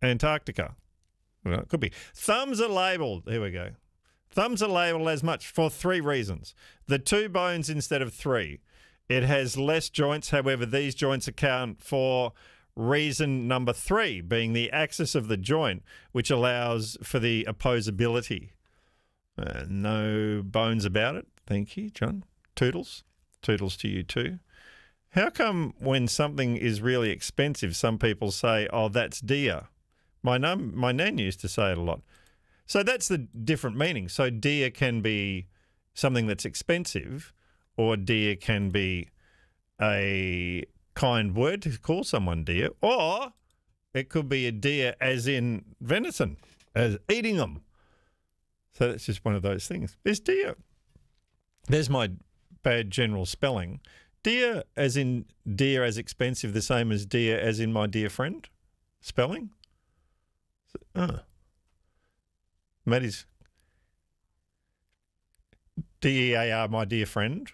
Antarctica. Well, it could be. Thumbs are labelled. Here we go. Thumbs are labelled as much for 3 reasons. The 2 bones instead of 3. It has less joints. However, these joints account for reason number 3, being the axis of the joint, which allows for the opposability. No bones about it. Thank you, John. Toodles. Toodles to you too. How come when something is really expensive, some people say, oh, that's dear? My nan used to say it a lot. So that's the different meaning. So dear can be something that's expensive, or dear can be a kind word to call someone dear, or it could be a deer as in venison, as eating them. So that's just one of those things. There's deer. There's my bad general spelling. Dear as in dear as expensive, the same as dear as in my dear friend spelling. Maddie's DEAR, my dear friend.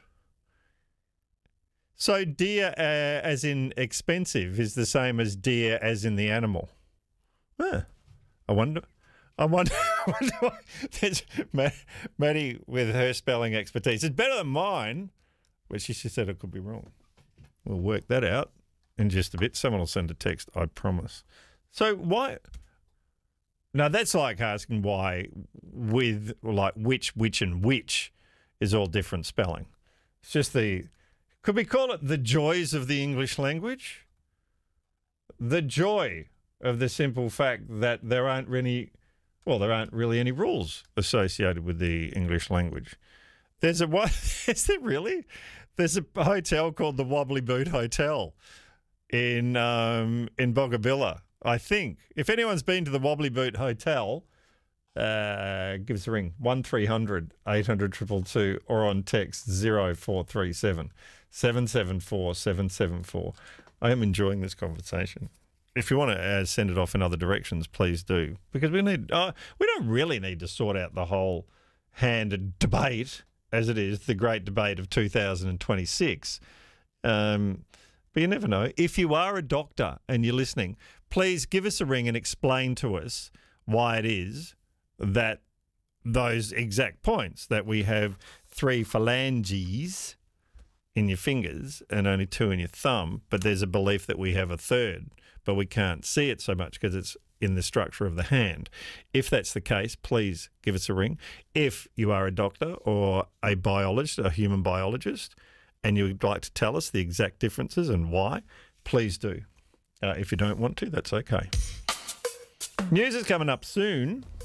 So dear as in expensive is the same as dear as in the animal. I wonder why. There's Maddie with her spelling expertise. It's better than mine, but she said it could be wrong. We'll work that out in just a bit. Someone will send a text, I promise. So why? Now that's like asking why with like which, and which is all different spelling. It's just could we call it the joys of the English language? The joy of the simple fact that there aren't really any rules associated with the English language. Is there really? There's a hotel called the Wobbly Boot Hotel in Bogabilla, I think. If anyone's been to the Wobbly Boot Hotel, give us a ring, 1300 800 222, or on text 0437 774 774. I am enjoying this conversation. If you want to send it off in other directions, please do, because we don't really need to sort out the whole hand debate as it is, the great debate of 2026. But you never know. If you are a doctor and you're listening, please give us a ring and explain to us why it is that those exact points, that we have 3 phalanges in your fingers and only 2 in your thumb, but there's a belief that we have a third, but we can't see it so much because it's in the structure of the hand. If that's the case, please give us a ring. If you are a doctor or a biologist, a human biologist, and you would like to tell us the exact differences and why, please do. If you don't want to, that's okay. News is coming up soon.